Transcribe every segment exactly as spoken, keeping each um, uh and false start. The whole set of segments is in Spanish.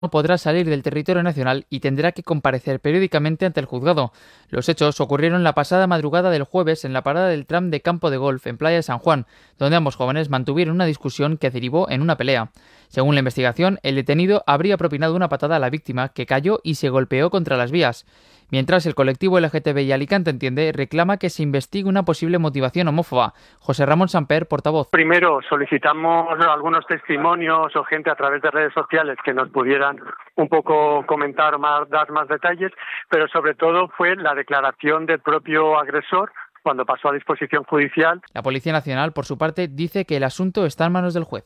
no podrá salir del territorio nacional y tendrá que comparecer periódicamente ante el juzgado. Los hechos ocurrieron la pasada madrugada del jueves en la parada del tram de Campo de Golf en Playa de San Juan, donde ambos jóvenes mantuvieron una discusión que derivó en una pelea. Según la investigación, el detenido habría propinado una patada a la víctima, que cayó y se golpeó contra las vías. Mientras, el colectivo L G T B I Alicante Entiende reclama que se investigue una posible motivación homófoba. José Ramón Samper, portavoz. Primero, solicitamos algunos testimonios o gente a través de redes sociales que nos pudieran un poco comentar, más, dar más detalles, pero sobre todo fue la declaración del propio agresor cuando pasó a disposición judicial. La Policía Nacional, por su parte, dice que el asunto está en manos del juez.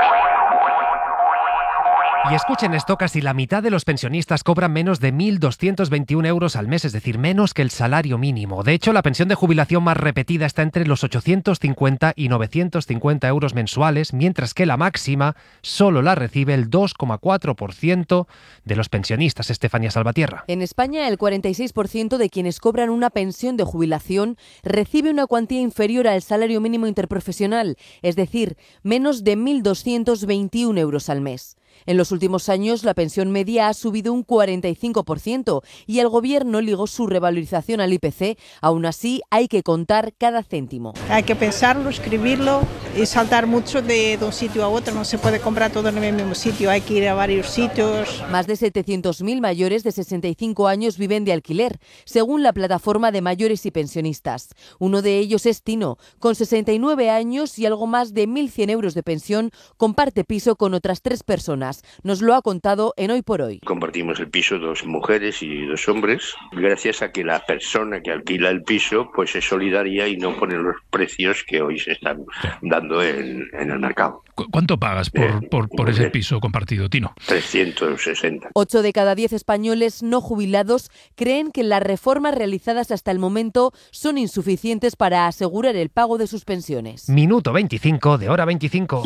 Y escuchen esto, casi la mitad de los pensionistas cobran menos de mil doscientos veintiún euros al mes, es decir, menos que el salario mínimo. De hecho, la pensión de jubilación más repetida está entre los ochocientos cincuenta y novecientos cincuenta euros mensuales, mientras que la máxima solo la recibe el dos coma cuatro por ciento de los pensionistas. Estefanía Salvatierra. En España, el cuarenta y seis por ciento de quienes cobran una pensión de jubilación recibe una cuantía inferior al salario mínimo interprofesional, es decir, menos de mil doscientos veintiún euros al mes. En los últimos años, la pensión media ha subido un cuarenta y cinco por ciento y el Gobierno ligó su revalorización al I P C. Aún así, hay que contar cada céntimo. Hay que pensarlo, escribirlo y saltar mucho de, de un sitio a otro. No se puede comprar todo en el mismo sitio, hay que ir a varios sitios. Más de setecientos mil mayores de sesenta y cinco años viven de alquiler, según la plataforma de mayores y pensionistas. Uno de ellos es Tino. Con sesenta y nueve años y algo más de mil cien euros de pensión, comparte piso con otras tres personas. Nos lo ha contado en Hoy por Hoy. Compartimos el piso dos mujeres y dos hombres, gracias a que la persona que alquila el piso pues es solidaria y no pone los precios que hoy se están dando en, en el mercado. ¿Cuánto pagas por, eh, por, por ese piso compartido, Tino? trescientos sesenta. Ocho de cada diez españoles no jubilados creen que las reformas realizadas hasta el momento son insuficientes para asegurar el pago de sus pensiones. Minuto veinticinco de Hora veinticinco.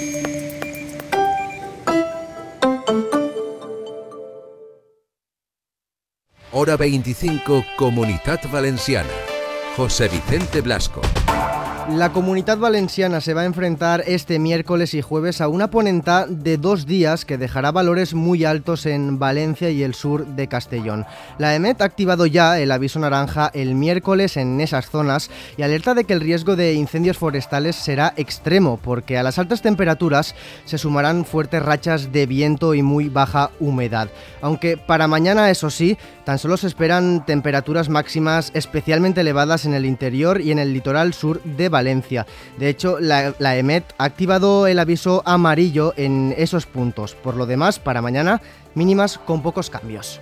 Hora veinticinco, Comunitat Valenciana. José Vicente Blasco. La Comunitat Valenciana se va a enfrentar este miércoles y jueves a una ponenta de dos días que dejará valores muy altos en Valencia y el sur de Castellón. La EMET ha activado ya el aviso naranja el miércoles en esas zonas y alerta de que el riesgo de incendios forestales será extremo, porque a las altas temperaturas se sumarán fuertes rachas de viento y muy baja humedad. Aunque para mañana, eso sí, tan solo se esperan temperaturas máximas especialmente elevadas en el interior y en el litoral sur de Valencia. De hecho, la, la EMET ha activado el aviso amarillo en esos puntos. Por lo demás, para mañana, mínimas con pocos cambios.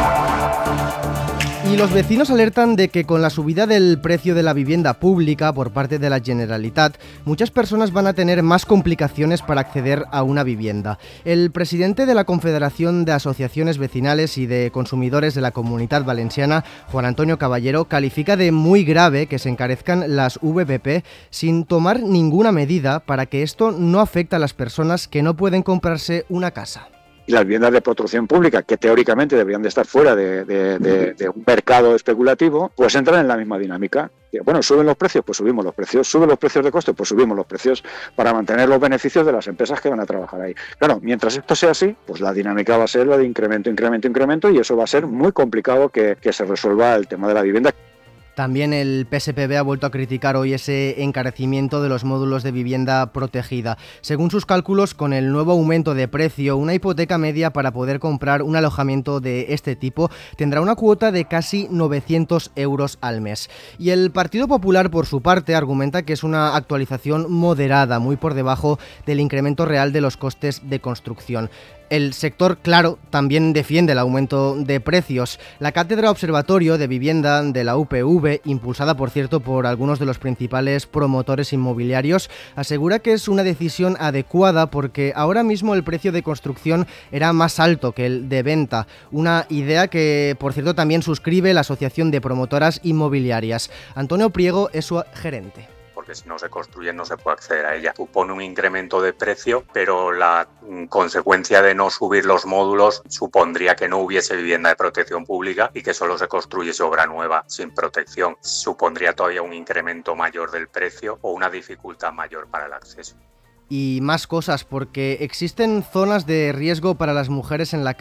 Y los vecinos alertan de que con la subida del precio de la vivienda pública por parte de la Generalitat, muchas personas van a tener más complicaciones para acceder a una vivienda. El presidente de la Confederación de Asociaciones Vecinales y de Consumidores de la Comunitat Valenciana, Juan Antonio Caballero, califica de muy grave que se encarezcan las V P P sin tomar ninguna medida para que esto no afecte a las personas que no pueden comprarse una casa. Y las viviendas de protección pública, que teóricamente deberían de estar fuera de, de, de, de un mercado especulativo, pues entran en la misma dinámica. Bueno, suben los precios, pues subimos los precios, suben los precios de coste, pues subimos los precios para mantener los beneficios de las empresas que van a trabajar ahí. Claro, mientras esto sea así, pues la dinámica va a ser la de incremento, incremento, incremento, y eso va a ser muy complicado que, que se resuelva el tema de la vivienda. También el P S P B ha vuelto a criticar hoy ese encarecimiento de los módulos de vivienda protegida. Según sus cálculos, con el nuevo aumento de precio, una hipoteca media para poder comprar un alojamiento de este tipo tendrá una cuota de casi novecientos euros al mes. Y el Partido Popular, por su parte, argumenta que es una actualización moderada, muy por debajo del incremento real de los costes de construcción. El sector, claro, también defiende el aumento de precios. La Cátedra Observatorio de Vivienda de la U P V, impulsada por cierto por algunos de los principales promotores inmobiliarios, asegura que es una decisión adecuada porque ahora mismo el precio de construcción era más alto que el de venta. Una idea que, por cierto, también suscribe la Asociación de Promotoras Inmobiliarias. Antonio Priego es su gerente. Porque si no se construye no se puede acceder a ella. Supone un incremento de precio, pero la consecuencia de no subir los módulos supondría que no hubiese vivienda de protección pública y que solo se construyese obra nueva sin protección. Supondría todavía un incremento mayor del precio o una dificultad mayor para el acceso. Y más cosas, porque existen zonas de riesgo para las mujeres en la